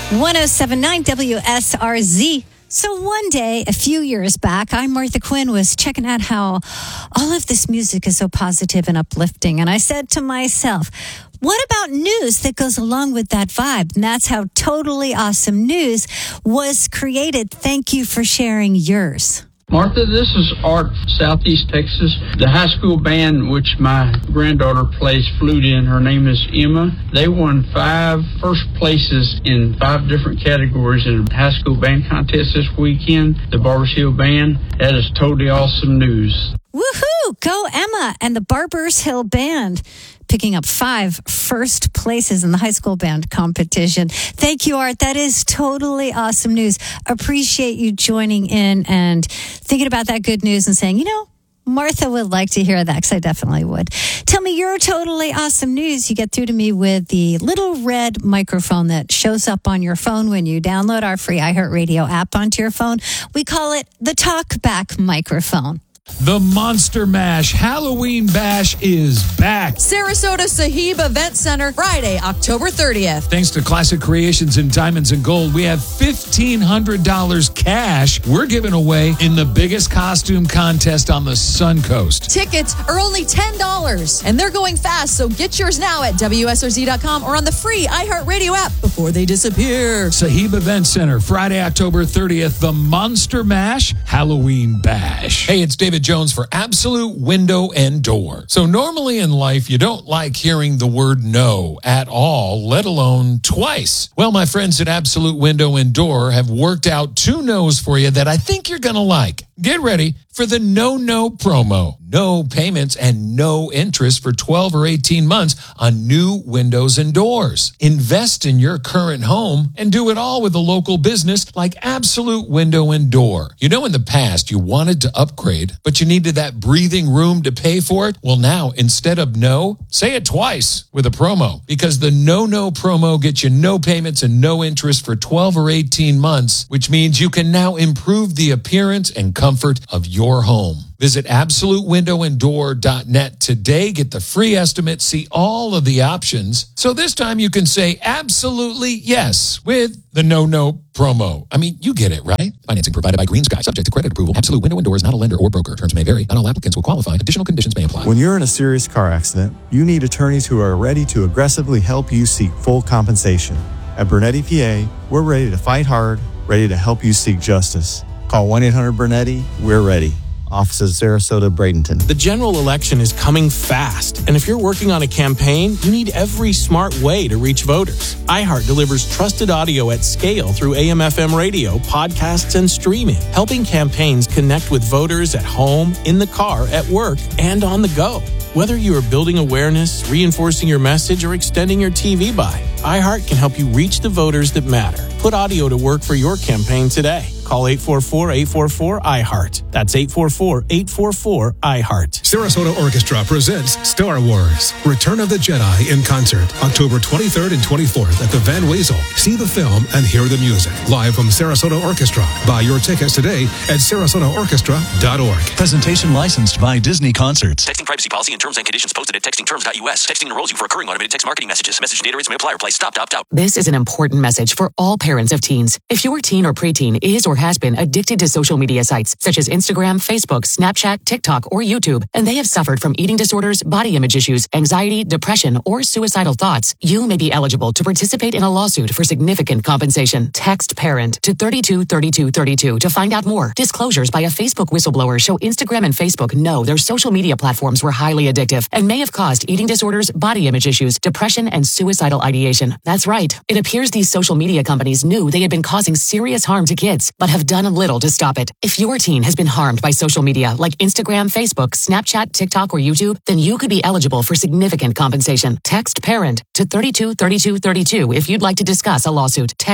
1079 WSRZ. So one day, a few years back, I, Martha Quinn, was checking out how all of this music is so positive and uplifting. And I said to myself, what about news that goes along with that vibe? And that's how Totally Awesome News was created. Thank you for sharing yours. Martha, this is Art, Southeast Texas. The high school band, which my granddaughter plays flute in, her name is Emma. They won 5 first places in 5 different categories in a high school band contest this weekend. The Barbers Hill Band. That is totally awesome news. Woohoo! Go Emma and the Barbers Hill Band, picking up 5 first places in the high school band competition. Thank you, Art. That is totally awesome news. Appreciate you joining in and thinking about that good news and saying, you know, Martha would like to hear that, because I definitely would. Tell me your totally awesome news. You get through to me with the little red microphone that shows up on your phone when you download our free iHeartRadio app onto your phone. We call it the TalkBack microphone. The Monster Mash Halloween Bash is back. Sarasota Sahib Event Center, Friday, October 30th. Thanks to Classic Creations in Diamonds and Gold, we have $1,500 cash we're giving away in the biggest costume contest on the Sun Coast. Tickets are only $10, and they're going fast, so get yours now at WSRZ.com or on the free iHeartRadio app before they disappear. Sahib Event Center, Friday, October 30th, the Monster Mash Halloween Bash. Hey, it's David Jones for Absolute Window and Door. So normally in life, you don't like hearing the word no at all, let alone twice. Well, my friends at Absolute Window and Door have worked out 2 no's for you that I think you're going to like. Get ready for the no promo. No payments and no interest for 12 or 18 months on new windows and doors. Invest in your current home and do it all with a local business like Absolute Window and Door. You know, in the past, you wanted to upgrade, but you needed that breathing room to pay for it. Well, now, instead of no, say it twice with a promo, because the no promo gets you no payments and no interest for 12 or 18 months, which means you can now improve the appearance and comfort of your home. Visit AbsoluteWindowAndDoor.net today. Get the free estimate. See all of the options. So this time you can say absolutely yes with the no promo. I mean, you get it, right? Financing provided by Green Sky, subject to credit approval. Absolute Window and Door is not a lender or broker. Terms may vary. Not all applicants will qualify. Additional conditions may apply. When you're in a serious car accident, you need attorneys who are ready to aggressively help you seek full compensation. At Bernetti PA, we're ready to fight hard, ready to help you seek justice. Call 1-800-BERNETTI. We're ready. Offices Sarasota, Bradenton. The general election is coming fast, and if you're working on a campaign, you need every smart way to reach voters. iHeart delivers trusted audio at scale through AM/FM radio, podcasts, and streaming, helping campaigns connect with voters at home, in the car, at work, and on the go. Whether you are building awareness, reinforcing your message, or extending your TV buy, iHeart can help you reach the voters that matter. Put audio to work for your campaign today. Call 844-844-iHeart. That's 844-844-iHeart. Sarasota Orchestra presents Star Wars, Return of the Jedi in concert, October 23rd and 24th at the Van Wezel. See the film and hear the music. Live from Sarasota Orchestra. Buy your tickets today at sarasotaorchestra.org. Presentation licensed by Disney Concerts. Texting privacy policy and terms and conditions posted at textingterms.us. Texting enrolls you for recurring automated text marketing messages. Message data rates may apply. Reply stop to opt out. This is an important message for all parents of teens. If your teen or preteen is or has been addicted to social media sites such as Instagram, Facebook, Snapchat, TikTok, or YouTube, and they have suffered from eating disorders, body image issues, anxiety, depression, or suicidal thoughts, you may be eligible to participate in a lawsuit for significant compensation. Text PARENT to 323232 to find out more. Disclosures by a Facebook whistleblower show Instagram and Facebook know their social media platforms were highly addictive and may have caused eating disorders, body image issues, depression, and suicidal ideation. That's right. It appears these social media companies knew they had been causing serious harm to kids, but have done little to stop it. If your teen has been harmed by social media like Instagram, Facebook, Snapchat, TikTok, or YouTube, then you could be eligible for significant compensation. Text PARENT to 323232 if you'd like to discuss a lawsuit.